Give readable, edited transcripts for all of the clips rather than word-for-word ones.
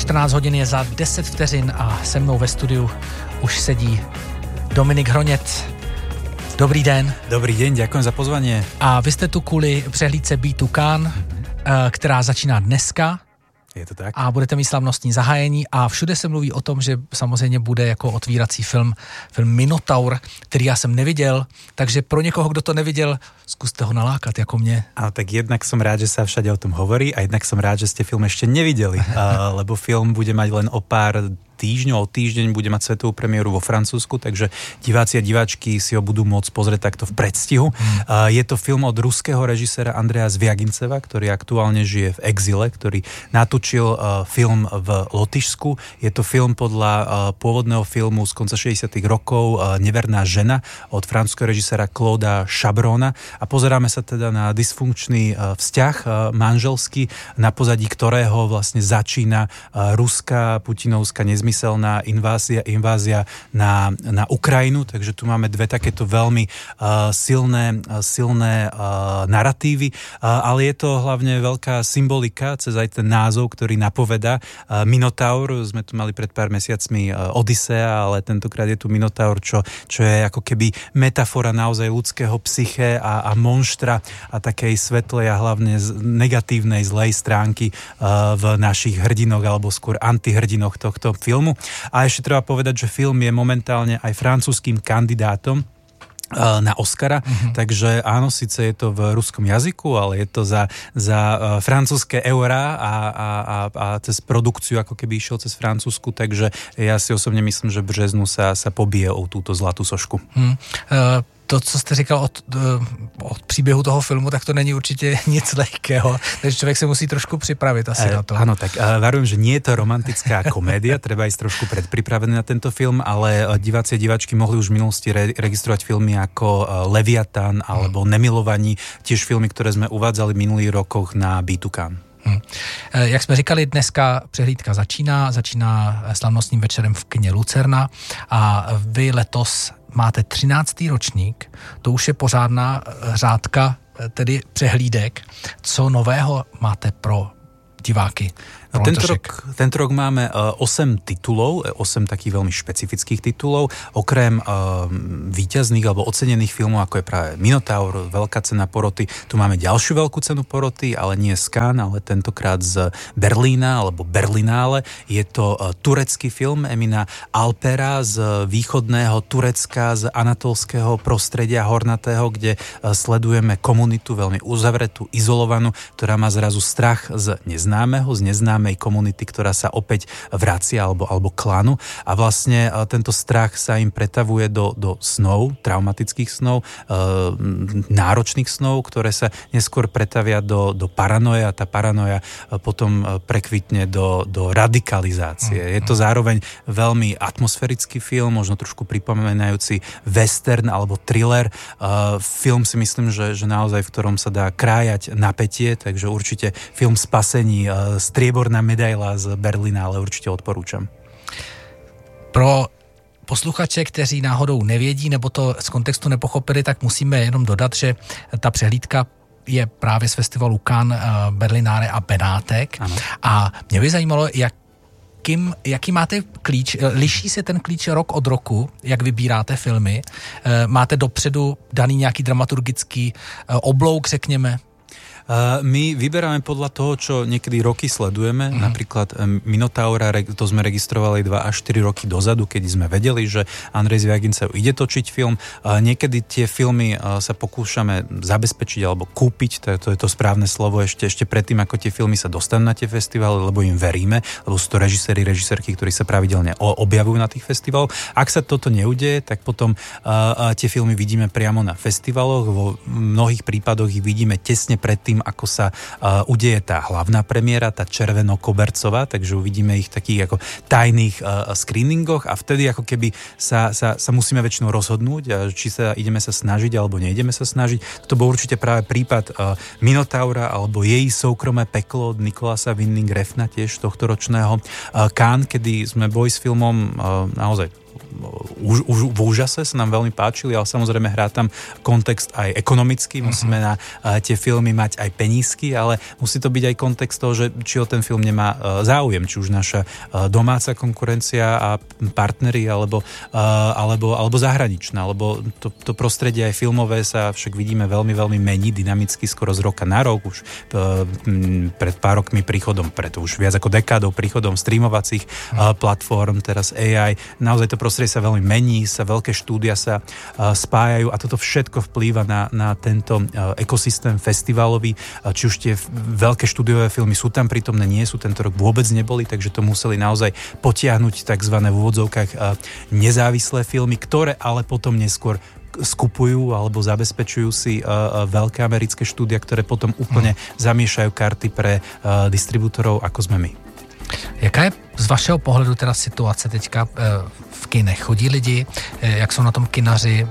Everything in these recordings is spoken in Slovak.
14 hodin je za 10 vteřin a se mnou ve studiu už sedí Dominik Hroněc. Dobrý den. Dobrý den, ďakujem za pozvanie. A vy jste tu kvůli přehlídce Be to Cannes, která začíná dneska. Je to tak. A budete mít slavnostní zahájení a všude se mluví o tom, že samozřejmě bude jako otvírací film Minotaur, který já jsem neviděl, takže pro někoho, kdo to neviděl, zkuste ho nalákat, jako mě. A tak jednak som rád, že sa všade o tom hovorí a jednak som rád, že ste film ešte nevideli, lebo film bude mať len o pár týždňov, o týždeň bude mať svetovú premiéru vo Francúzsku, takže diváci a diváčky si ho budú môcť pozrieť takto v predstihu. Je to film od ruského režiséra Andreja Zviaginceva, ktorý aktuálne žije v exile, ktorý natočil film v Lotyšsku. Je to film podľa pôvodného filmu z konca 60. rokov Neverná žena od francúzskeho režiséra Clauda Chabrona a pozeráme sa teda na dysfunkčný vzťah manželský, na pozadí ktorého vlastne začína ruská putinovská nezmyselná invázia na Ukrajinu, takže tu máme dve takéto veľmi silné naratívy, ale je to hlavne veľká symbolika cez aj ten názov, ktorý napovedá Minotaur. Sme tu mali pred pár mesiacmi Odysea, ale tentokrát je tu Minotaur, čo je ako keby metafora naozaj ľudského psyché a monštra a takej svetlej a hlavne negatívnej zlej stránky v našich hrdinoch alebo skôr antihrdinoch tohto filmu. A ešte treba povedať, že film je momentálne aj francúzským kandidátom na Oscara, takže áno, síce je to v ruskom jazyku, ale je to za francúzske eurá a cez produkciu ako keby išiel cez Francúzsku, takže ja si osobne myslím, že v březnu sa pobije o túto zlatú sošku. To, co jste říkal od příběhu toho filmu, tak to není určitě nic lehkého, takže člověk se musí trošku připravit asi na to. Áno, tak varujem, že nie je to romantická komédia, treba ísť trošku predpripravený na tento film, ale diváci a diváčky mohli už v minulosti registrovať filmy ako Leviatán alebo Nemilovaní, tiež filmy, ktoré sme uvádzali v minulých rokoch na Be to Cannes. Jak jsme říkali, dneska přehlídka začíná slavnostním večerem v kině Lucerna a vy letos máte 13. ročník, to už je pořádná řádka tedy přehlídek. Co nového máte pro diváky? Tento rok máme 8 titulov, 8 takých veľmi špecifických titulov, okrem víťazných alebo ocenených filmov, ako je práve Minotaur, Veľká cena poroty. Tu máme ďalšiu veľkú cenu poroty, ale nie z Cannes, ale tentokrát z Berlína alebo Berlinále. Je to turecký film Emina Alpera z východného Turecka, z anatolského prostredia hornatého, kde sledujeme komunitu veľmi uzavretú, izolovanú, ktorá má zrazu strach z neznámeho, z neznámej komunity, ktorá sa opäť vracia alebo klanu a vlastne tento strach sa im pretavuje do snov, traumatických snov, náročných snov, ktoré sa neskôr pretavia do paranoje a tá paranoja potom prekvitne do radikalizácie. Je to zároveň veľmi atmosférický film, možno trošku pripomínajúci western alebo thriller. Film si myslím, že naozaj v ktorom sa dá krájať napätie, takže určite film Spasení, strieborná medaila z Berlína, ale určitě odporúčam. Pro posluchače, kteří náhodou nevědí nebo to z kontextu nepochopili, tak musíme jenom dodat, že ta přehlídka je právě z festivalu Cannes, Berlináre a Benátek. Ano. A mě by zajímalo, jaký máte klíč? Liší se ten klíč rok od roku, jak vybíráte filmy? Máte dopředu daný nějaký dramaturgický oblouk, řekněme? My vyberáme podľa toho, čo niekedy roky sledujeme. Napríklad Minotaura, to sme registrovali 2 až 4 roky dozadu, keď sme vedeli, že Andrej Zviagincev ide točiť film. Niekedy tie filmy sa pokúšame zabezpečiť alebo kúpiť, to je to správne slovo, ešte predtým, ako tie filmy sa dostanú na tie festivály, lebo im veríme, lebo sú to režiséri, režisérky, ktorí sa pravidelne objavujú na tých festivaloch. Ak sa toto neudeje, tak potom tie filmy vidíme priamo na festivaloch. Vo mnohých prípadoch ich vidíme tesne predtým, ako sa udeje tá hlavná premiéra, tá červeno-kobercová, takže uvidíme ich v takých ako tajných screeningoch a vtedy ako keby sa musíme väčšinou rozhodnúť, či sa ideme sa snažiť alebo neideme sa snažiť. To bol určite práve prípad Minotaura alebo Jej soukromé peklo od Nikolasa Winding Refna, tiež tohto ročného Cannes, kedy sme boli s filmom naozaj už v úžase, sa nám veľmi páčili, ale samozrejme hrá tam kontext aj ekonomický, musíme na tie filmy mať aj penízky, ale musí to byť aj kontext toho, že či o ten film nemá záujem, či už naša domáca konkurencia a partneri, alebo zahraničná, lebo to prostredie aj filmové sa však vidíme veľmi, veľmi mení, dynamicky skoro z roka na rok, už pred pár rokmi príchodom, preto už viac ako dekádou príchodom streamovacích platform, teraz AI, naozaj to prostredie sa veľmi mení, sa veľké štúdia sa spájajú a toto všetko vplýva na tento ekosystém festivalový, či už tie veľké štúdiové filmy sú tam prítomné, nie sú, tento rok vôbec neboli, takže to museli naozaj potiahnuť takzvané v úvodzovkách nezávislé filmy, ktoré ale potom neskôr skupujú alebo zabezpečujú si veľké americké štúdia, ktoré potom úplne zamiešajú karty pre distribútorov, ako sme my. Jaká je z vašeho pohledu teda situace teďka v kinech? Chodí lidi, jak jsou na tom kinaři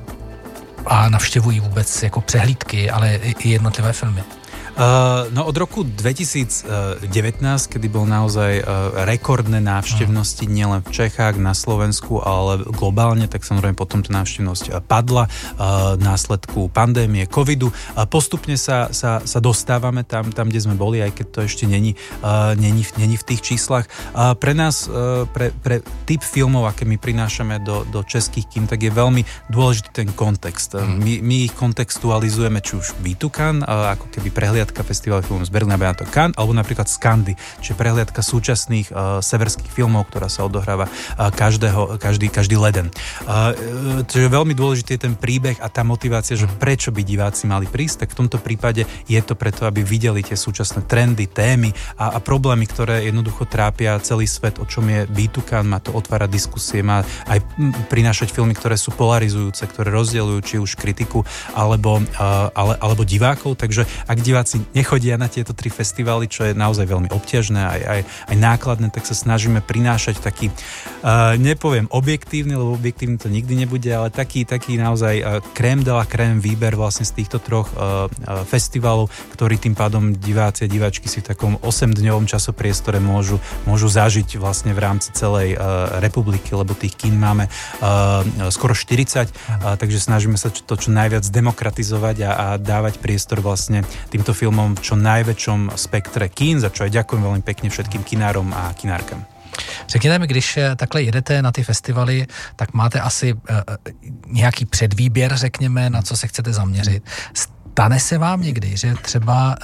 a navštěvují vůbec jako přehlídky, ale i jednotlivé filmy? No od roku 2019, kedy bol naozaj rekordné návštevnosti nielen v Čechách, na Slovensku, ale globálne, tak samozrejme potom tá návštevnosť padla v následku pandémie, covidu. Postupne sa dostávame tam, kde sme boli, aj keď to ešte není v tých číslach. Pre nás, pre typ filmov, aké my prinášame do českých kín, tak je veľmi dôležitý ten kontext. My ich kontextualizujeme, či už B2CAN, ako keby prehliadka festivalových filmov z Berlína, Beato Cannes, alebo napríklad Scandy, čiže prehliadka súčasných severských filmov, ktorá sa odohráva každý leden. Čiže veľmi dôležitý je ten príbeh a tá motivácia, že prečo by diváci mali prísť, tak v tomto prípade je to preto, aby videli tie súčasné trendy, témy a problémy, ktoré jednoducho trápia celý svet, o čom je B2CAN, má to otvárať diskusie, má aj prinášať filmy, ktoré sú polarizujúce, ktoré rozdeľujú či už kritiku alebo divákov, takže ak diváci nechodia na tieto 3 festivály, čo je naozaj veľmi obťažné, aj nákladné, tak sa snažíme prinášať taký, nepoviem objektívny, lebo objektívny to nikdy nebude, ale taký naozaj crème de la crème výber vlastne z týchto 3 festivalov, ktorý tým pádom diváci a diváčky si v takom 8-dňovom časopriestore môžu zažiť vlastne v rámci celej republiky, lebo tých kín máme skoro 40, takže snažíme sa to čo najviac demokratizovať a dávať priestor vlastne týmto filmom v čo najväčšom spektre kín, za čo aj ďakujem veľmi pekne všetkým kinárom a kinárkam. Řekněte mi, když takhle jedete na ty festivaly, tak máte asi nějaký předvýběr, řekněme, na co se chcete zaměřit. Stane se vám někdy, že třeba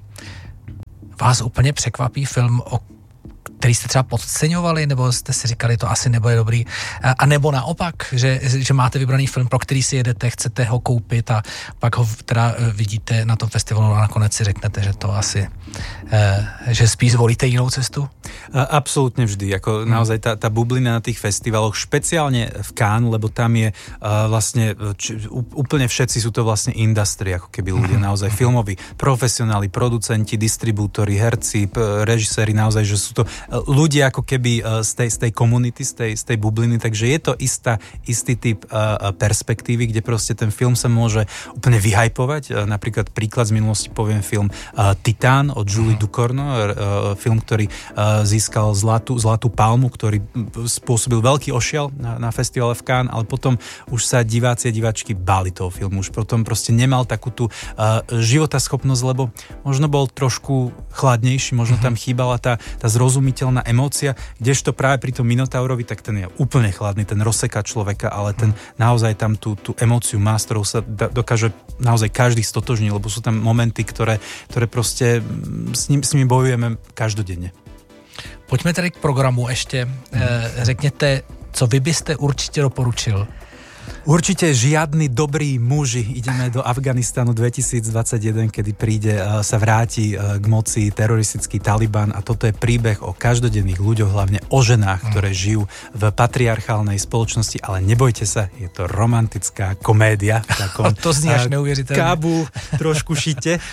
vás úplně překvapí film, který jste třeba podceňovali, nebo jste si říkali, to asi nebude dobrý, a nebo naopak, že máte vybraný film, pro který si jedete, chcete ho koupit a pak ho teda vidíte na tom festivalu a nakonec si řeknete, že to asi, že spíš zvolíte jinou cestu? Absolútne vždy, ako naozaj tá bublina na tých festivaloch, špeciálne v Cannes, lebo tam je vlastne, úplne všetci sú to vlastne industry, ako keby ľudia naozaj filmoví, profesionáli, producenti, distribútori, herci, režiséri, naozaj, že sú to ľudia ako keby z tej komunity, z tej bubliny, takže je to istý typ perspektívy, kde proste ten film sa môže úplne vyhypovať. Napríklad príklad z minulosti poviem film Titán od Julie Ducournau, film, ktorý získal zlatú palmu, ktorý spôsobil veľký ošial na festivale v Cannes, ale potom už sa diváci a diváčky báli toho filmu. Už potom proste nemal takú tú životaschopnosť, lebo možno bol trošku chladnejší, možno tam chýbala tá zrozumiteľná emócia, kdežto práve pri tom Minotaurovi, tak ten je úplne chladný, ten rozseká človeka, ale ten naozaj tam tú emóciu má, s ktorou sa dokáže naozaj každý stotožniť, lebo sú tam momenty, ktoré proste s nimi bojujeme každodenne. Pojďme tedy k programu ještě. Řekněte, co vy byste určitě doporučil? Určite žiadni dobrí muži. Ideme do Afganistanu 2021, kedy sa vráti k moci teroristický Taliban a toto je príbeh o každodenných ľuďoch, hlavne o ženách, ktoré žijú v patriarchálnej spoločnosti, ale nebojte sa, je to romantická komédia. To znie až neuvěřitelné. Kábu, trošku šite.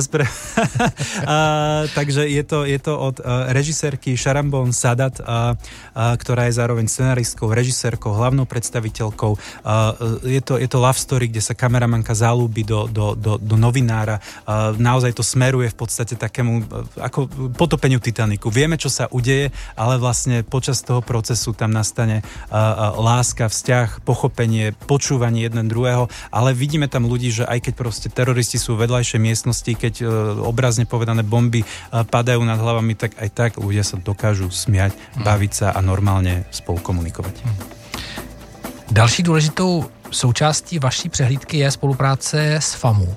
Takže je to od režisérky Sharambon Sadat, ktorá je zároveň scenaristkou, režisérkou, hlavnou predstaviteľkou. Je to love story, kde sa kameramanka zalúbi do novinára. Naozaj to smeruje v podstate takému ako potopeniu Titaniku. Vieme, čo sa udeje, ale vlastne počas toho procesu tam nastane láska, vzťah, pochopenie, počúvanie jeden druhého, ale vidíme tam ľudí, že aj keď proste teroristi sú v vedľajšej miestnosti, keď obrazne povedané bomby padajú nad hlavami, tak aj tak ľudia sa dokážu smiať, baviť sa a normálně spolu komunikovat. Další důležitou součástí vaší přehlídky je spolupráce s FAMU.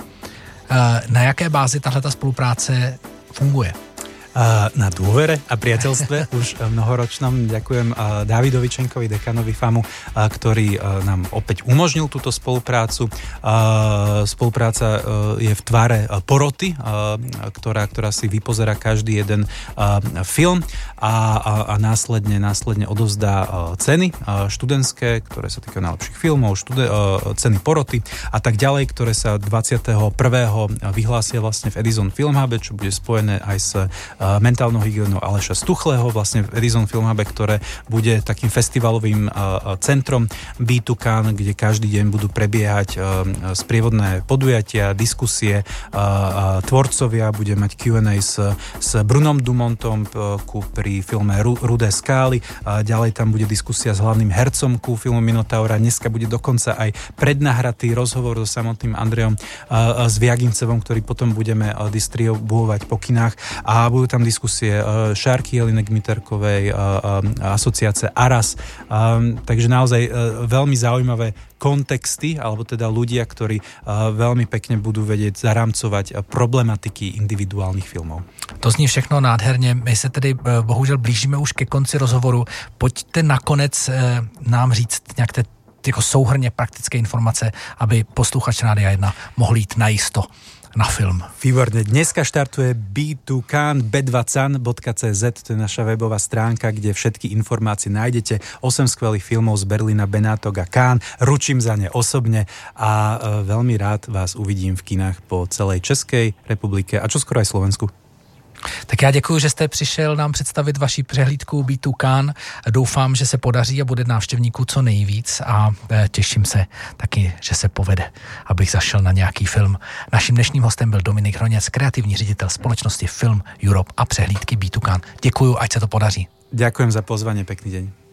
Na jaké bázi tahleta spolupráce funguje? Na dôvere a priateľstve už mnohoročnom. Ďakujem Dávidovi Čenkovi, dekanovi FAMu, ktorý nám opäť umožnil túto spoluprácu. Spolupráca je v tvare poroty, ktorá si vypozerá každý jeden film a následne odovzdá ceny študentské, ktoré sa týkajú najlepších filmov, ceny poroty a tak ďalej, ktoré sa 21. vyhlásia vlastne v Edison Film Hube, čo bude spojené aj s mentálnou hygienou Aleša Stuchlého vlastne v Edison Film Hube, ktoré bude takým festivalovým centrom B2 Cannes, kde každý deň budú prebiehať sprievodné podujatia, diskusie, tvorcovia, bude mať Q&A s Brunom Dumontom pri filme Rudé skály, ďalej tam bude diskusia s hlavným hercom ku filmu Minotaura, dneska bude dokonca aj prednahratý rozhovor so samotným Andrejom Zviagincevom, ktorý potom budeme distribuovať po kinách a budú tam diskusie Šárky Jelinek Miterkovej, asociácie ARAS, takže naozaj veľmi zaujímavé kontexty, alebo teda ľudia, ktorí veľmi pekne budú vedieť zarámcovať problematiky individuálnych filmov. To zní všechno nádherně. My se tedy bohužel blížíme už ke konci rozhovoru. Pojďte nakonec nám říct nějaké jako souhrnně praktické informace, aby posluchač Rádia 1 mohl jít najisto na film. Výborne. Dneska štartuje B2Cannes, b2can.cz, to je naša webová stránka, kde všetky informácie nájdete. 8 skvelých filmov z Berlína, Benátok a Cannes. Ručím za ne osobne a veľmi rád vás uvidím v kinách po celej Českej republike a čoskoro aj Slovensku. Tak já děkuji, že jste přišel nám představit vaši přehlídku B2 Cannes. Doufám, že se podaří a bude návštěvníků co nejvíc a těším se taky, že se povede, abych zašel na nějaký film. Naším dnešním hostem byl Dominik Hroněc, kreativní ředitel společnosti Film Europe a přehlídky B2 Cannes. Děkuji, ať se to podaří. Ďakujem za pozvanie, pekný deň.